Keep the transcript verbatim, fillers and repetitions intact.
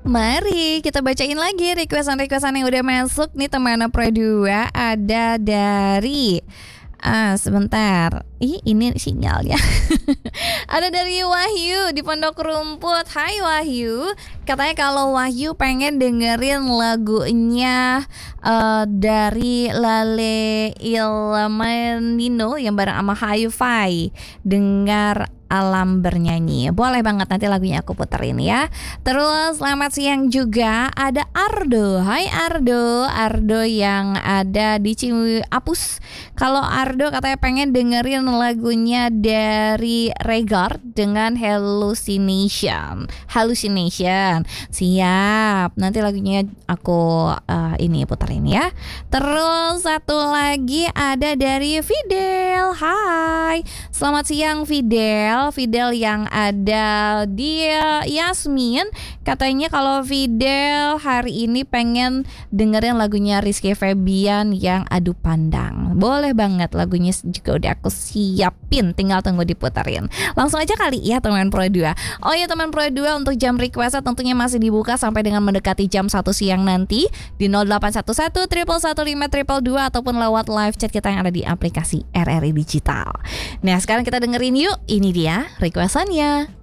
Mari kita bacain lagi requestan-requestan yang udah masuk nih teman Pro dua. Ada dari Ah, sebentar. Ih, ini sinyalnya. Ada dari Wahyu di Pondok Rumput. Hai Wahyu. Katanya kalau Wahyu pengen dengerin lagunya uh, dari Lale Ilmanino yang bareng sama Hi-Fi. Dengar alam bernyanyi. Boleh banget, nanti lagunya aku puterin ya. Terus selamat siang juga ada Ardo. Hai Ardo. Ardo yang ada di Ciapus. Kalau Ardo katanya pengen dengerin lagunya dari Regard dengan Hallucination. Hallucination. Siap. Nanti lagunya aku uh, ini puterin ya. Terus satu lagi ada dari Fidel. Hai. Selamat siang Fidel. Fidel yang ada di Yasmin. Katanya kalau Fidel hari ini pengen dengerin lagunya Rizky Febian yang Adu Pandang. Boleh banget, lagunya juga udah aku siapin, tinggal tunggu diputerin. Langsung aja kali ya teman Pro dua. Oh ya teman Pro dua, untuk jam request tentunya masih dibuka sampai dengan mendekati jam satu siang nanti di nol delapan satu satu satu satu lima dua dua ataupun lewat live chat kita yang ada di aplikasi R R I Digital. Nah sekarang kita dengerin yuk, ini dia requestannya.